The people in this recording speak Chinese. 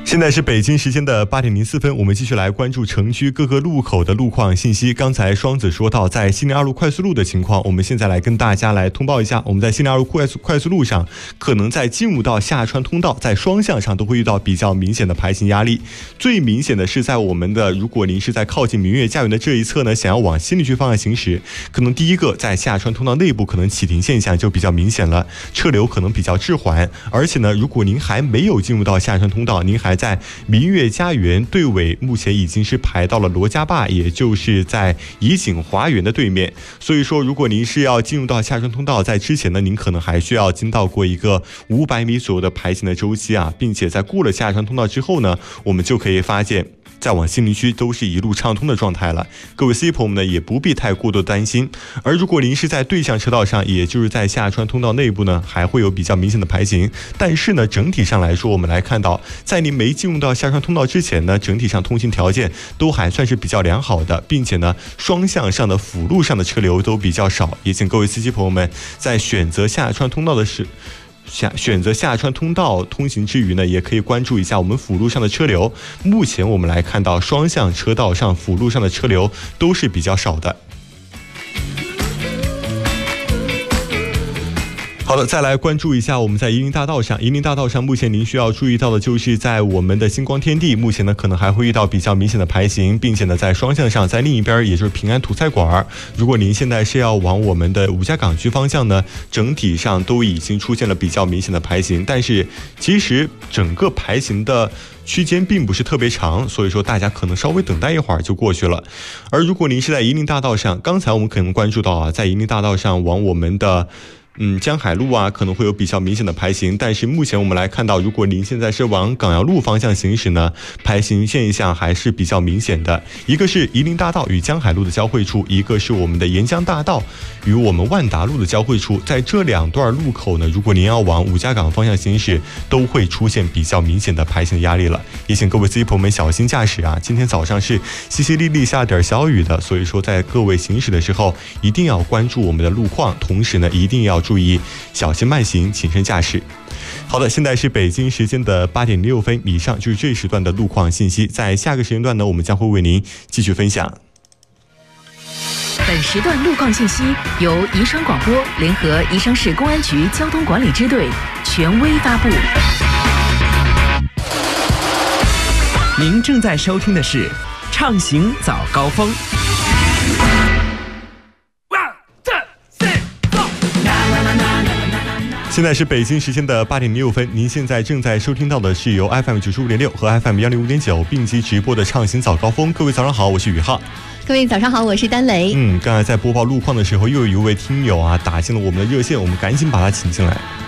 现在是北京时间的8点04分，我们继续来关注城区各个路口的路况信息。刚才双子说到在西宁2路快速路的情况，我们现在来跟大家来通报一下。我们在西宁2路快速路上，可能在进入到下川通道，在双向上都会遇到比较明显的排行压力。最明显的是在我们的，如果您是在靠近明月家园的这一侧呢，想要往西宁区方向行驶，可能第一个在下川通道内部可能启停现象就比较明显了，车流可能比较滞缓。而且呢，如果您还没有进入到下川通道，您还在明月家园队尾，目前已经是排到了罗家坝，也就是在怡景华园的对面。所以说，如果您是要进入到下川通道，在之前呢，您可能还需要经到过一个500米左右的排行的周期啊，并且在过了下川通道之后呢，我们就可以发现再往西宁区都是一路畅通的状态了。各位司机朋友们呢，也不必太过多担心。而如果您是在对向车道上，也就是在下川通道内部呢，还会有比较明显的排行。但是呢，整体上来说，我们来看到，在您没进入到下川通道之前呢，整体上通行条件都还算是比较良好的，并且呢，双向上的辅路上的车流都比较少。也请各位司机朋友们在选择下川通道的选择下川通道通行之余呢，也可以关注一下我们辅路上的车流。目前我们来看到双向车道上辅路上的车流都是比较少的。好的，再来关注一下我们在夷陵大道上。夷陵大道上目前您需要注意到的就是在我们的星光天地，目前呢可能还会遇到比较明显的排行，并且呢在双向上，在另一边也就是平安土菜馆，如果您现在是要往我们的吴家港区方向呢，整体上都已经出现了比较明显的排行，但是其实整个排行的区间并不是特别长，所以说大家可能稍微等待一会儿就过去了。而如果您是在夷陵大道上，刚才我们可能关注到啊，在夷陵大道上往我们的江海路啊，可能会有比较明显的排行，但是目前我们来看到，如果您现在是往港阳路方向行驶呢，排行现象还是比较明显的。一个是夷陵大道与江海路的交汇处，一个是我们的沿江大道与我们万达路的交汇处，在这两段路口呢，如果您要往吴家港方向行驶，都会出现比较明显的排行压力了。也请各位司机朋友们小心驾驶啊！今天早上是淅淅沥沥下点小雨的，所以说在各位行驶的时候一定要关注我们的路况，同时呢一定要注意小心慢行，谨慎驾驶。好的，现在是北京时间的8点06分，以上就是这时段的路况信息。在下个时间段呢，我们将会为您继续分享。 本时段路况信息由宜昌广播联合宜昌市公安局交通管理支队权威发布。 您正在收听的是畅行早高峰。 现在是北京时间的8点06分，您现在正在收听到的是由 FM 95.6和 FM 105.9并机直播的畅行早高峰。各位早上好，我是宇浩。 各位早上好，我是丹雷。 刚才在播报路况的时候，又有一位听友啊打进了我们的热线，我们赶紧把他请进来。